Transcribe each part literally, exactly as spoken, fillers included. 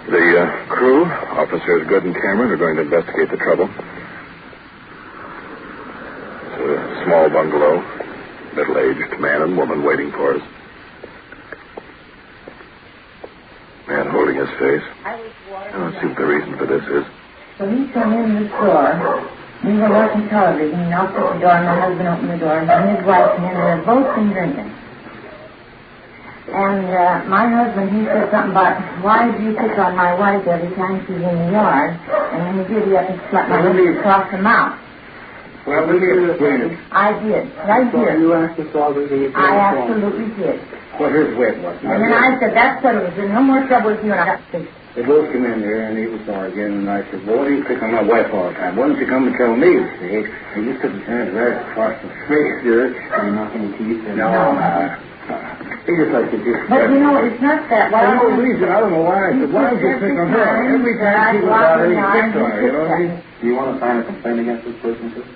The uh, crew, officers Good and Cameron, are going to investigate the trouble. It's a small bungalow, middle-aged man and woman waiting for us. Man holding his face. Now, let's see what the reason for this is. So he come in the store. We were watching television. He knocked at the door, and my husband opened the door, and his wife came in, and they'd both been drinking. And uh, my husband, he said something about, why do you pick on my wife every time she's in the yard? And when he did, he up and slapped my husband across the mouth. Well, let me explain it. I did. Right So here. you asked us all to do it. I absolutely did. Well, here's the way it was. And then I said, that's settled. There's no more trouble with you, and I got to They both come in there, and he was arguing, and I said, well, what do you pick on my wife all the time? Why don't you come and tell me, you see? And you took his hand right across the face there, and knocking the teeth. And no, no. Uh, he just like to just... But, you know, it's not that. Well, no reason. I don't know why. I said, why don't you pick on her? Every time she was out here, he picked on her, you know? Do you want to sign a complaint against this person, sir?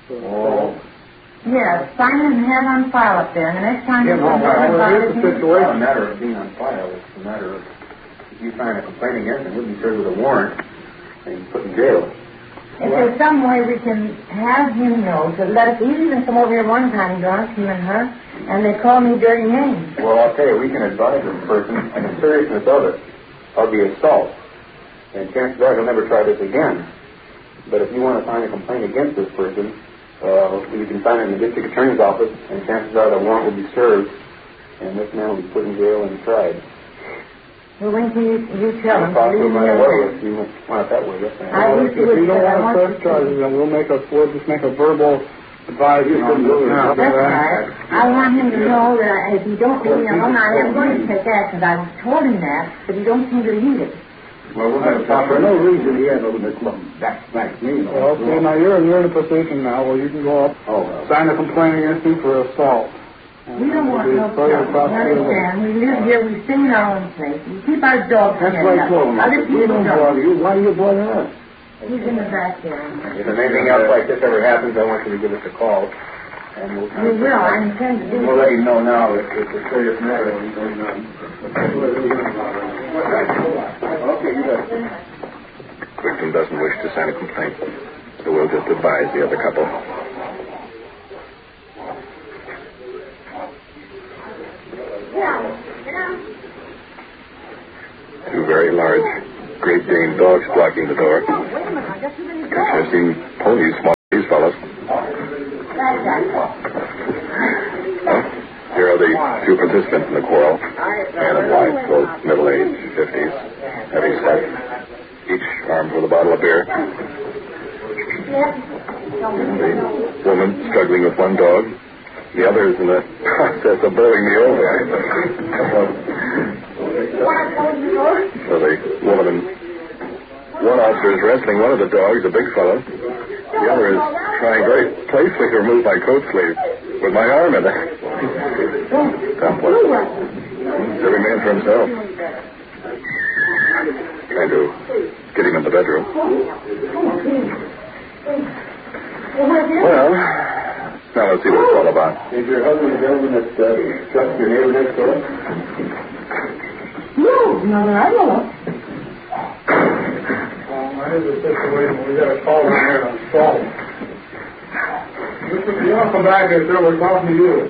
Oh. Yes, sign it and have on file up there. And the next time Yeah, you well, come well, about here's it, the you- It's not a matter of being on file. It's a matter of if you sign a complaint against him, he'll be served with a warrant and put in jail. if there's some way we can have him know to let us, he's even come over here one time drunk, him and her, and they call me dirty names. Well, I'll tell you, we can advise this person on the seriousness of it, of the assault. And chances are he'll never try this again. But if you want to sign a complaint against this person, uh, you can sign it in the district attorney's office, and chances are the warrant will be served, and this man will be put in jail and tried. Well, when can you, you tell him to Possibly leave me right away alone? if you want it that way. Yes, ma'am. I Well, wish if you would, you don't but I want want to you press to. charges, then we'll make a, we'll just make a verbal advisory on this now. That's right. I want him to know that if you don't leave me alone, I am going to take action. I told him that, but he don't seem to heed it. Well, we'll have a For proper... no reason he had over this back, back me. Well, okay, now you're, you're in a position now where you can go up, Oh, well. sign a complaint against him for assault. And We don't it'll want be no further trouble. You prosecuted. understand? We live here. We stay in our own place. We keep our dogs That's in what I told him. Other We people don't don't. bother you. Why do you bother us? He's in the back there. If there's anything else like this ever happens, I want you to give us a call. And we'll... We will. I intend to do We'll it. let you know now if it's a serious matter. Okay, you got it. Victim doesn't wish to sign a complaint, so we'll just advise the other couple. Two very large Great Dane dogs blocking the door. I've seen ponies small these fellows. Well, here are the two participants in the quarrel. Man and wife, both middle-aged, fifties, heavy set, each armed with a bottle of beer. The woman struggling with one dog. The other is in the process of bowling me over. So the woman and one officer is wrestling one of the dogs, a big fellow. The other is trying very playfully to remove my coat sleeve with my arm in it. Tough one. Every man for himself. Trying to get him in the bedroom. Well, now let's see what it's all about. Is your husband the gentleman that uh, shot your neighbor next door? No, no, I don't. That is a situation. We got a call in here on assault. Listen, you want to come back here, sir? We're talking to you.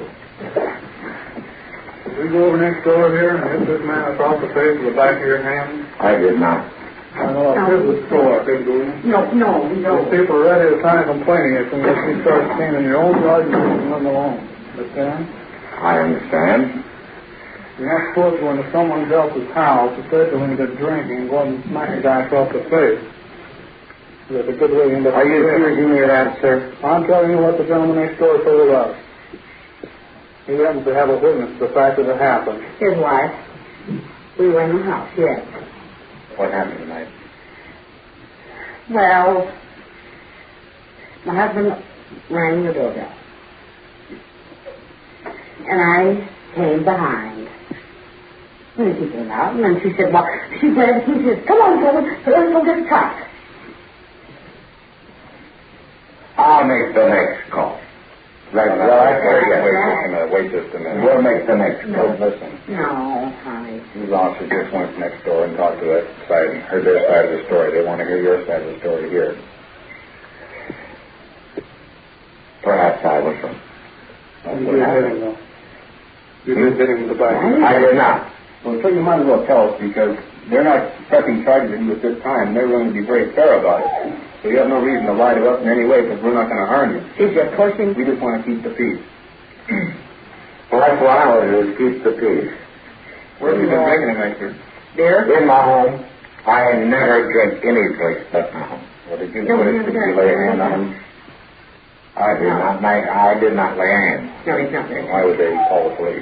Did we go over next door here and hit this man across the face with the back of your hand? I did not. I know, I did the store, I think, doing it. No, no, we Those don't. people are ready to sign a complaint against them if you start staying in your own yard and leaving them alone. Understand? I understand. You're not supposed to go into someone else's house, especially when they're drinking, and go and smack a guy across the face. That's a good way to end up. Are you accusing me of that, sir? I'm telling you what the gentleman next door told us. He happens to have a witness to the fact that it happened. His wife. We were in the house, yes. What happened tonight? Well, my husband rang the doorbell. And I came behind. And she came out, and then she said, well, she said, he says, come on, Kevin, let's go get a truck. I'll make the next call. Right, well, that's what I Wait system, uh, wait system. uh, We'll make the next No, call. listen. No, honey. These officers just went next door and talked to that side and heard their side of the story. They want to hear your side of the story here. Perhaps I was wrong. You did hit him, though. You did hit him with the bike. I did not. Well, so you might as well tell us, because they're not pressing charges at you at this time. They're going to be very fair about it. So you have no reason to lie to us in any way, because we're not going to harm you. Is it pushing? We just want to keep the peace. Well, that's what I want to do, is keep the peace. Where have you been drinking tonight, sir? There? In my home, I never drink any place but my home. Well, did you, No, what, no, did no, you no, lay a no, hand no. on them? I did not make, I did not lay hands. No, he's not there. Why would they call the police?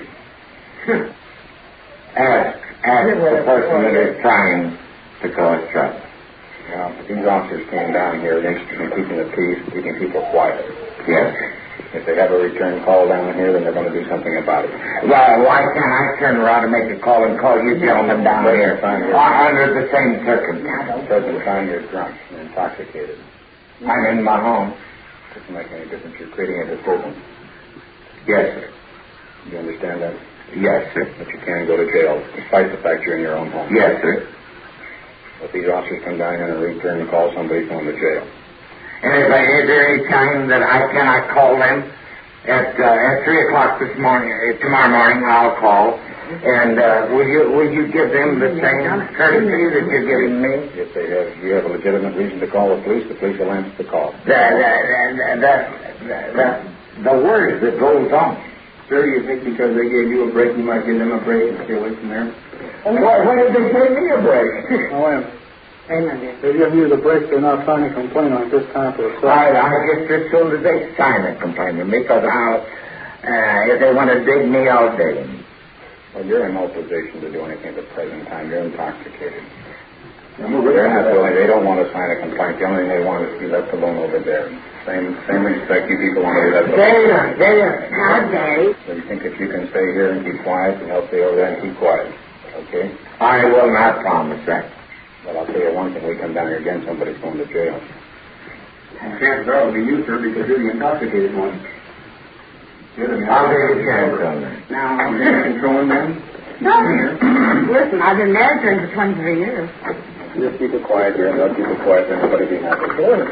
Ask, ask the person that is trying to cause trouble. Yeah, but these officers came down here interested in keeping the peace, keeping people quiet. Yes. If they have a return call down here, then they're going to do something about it. Well, why can't I turn around and make a call and call you gentlemen down here Fine. uh, under the same circumstances? Present time you're drunk and intoxicated. I'm in my home. Doesn't make any difference. You're creating a disturbance. Yes, sir. You understand that? Yes, sir. But you can go to jail, despite the fact you're in your own home. Yes, sir. If these officers come down here and return the call, somebody's going to jail. And if I, is there any time that I cannot call them at uh, at three o'clock this morning? Uh, tomorrow morning, I'll call. And uh, will you will you give them the same courtesy that you're giving me? If they have, you have a legitimate reason to call the police, the police will answer the call. The the the the, the, the word that goes on. Sir, you think because they gave you a break, you might give them a break and stay away from there? Why, why did they give me a break? Oh, I am. Amen. They give you the break, they're not trying to complain on this time for a I, I just as soon as they sign a complaint with me, because I'll, uh, if they want to dig me, I'll dig them. Well, you're in no position to do anything at the present time. You're intoxicated. No, They're not willing. They don't want to sign a complaint. The only thing they want is to be left alone over there. Same same respect. You people want to be left alone. There, there, now, Daddy. So you think if you can stay here and keep quiet, and I'll stay over there and keep quiet. Okay? I will not promise that. But I'll tell you one thing. We come down here again, somebody's going to jail. Chances are it'll be you, sir, because you're the intoxicated one. You're the I'll take a chance on that. No. You're controlling them? No. Listen, I've been married to him for twenty-three years. Just keep it quiet here, and I'll keep it quiet, and everybody be happy.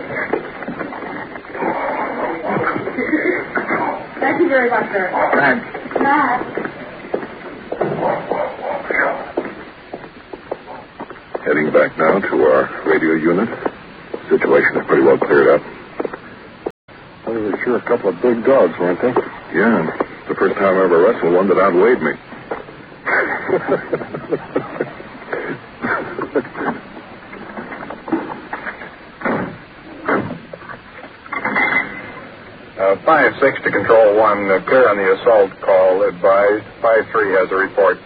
Thank you very much, sir. Thanks. Bye. Heading back now to our radio unit. Situation is pretty well cleared up. Well, they were sure a couple of big dogs, weren't they? Yeah, it's the first time I ever wrestled one that outweighed me. Uh, five six to Control one, uh, clear on the assault call, advised. five three has a report.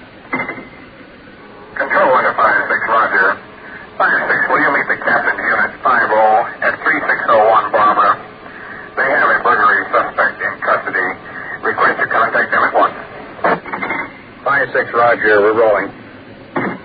Control one to five six, roger. five six, will you meet the captain's unit five oh at three six oh one Barbara? They have a burglary suspect in custody. Request to contact them at once. five six, roger, we're rolling.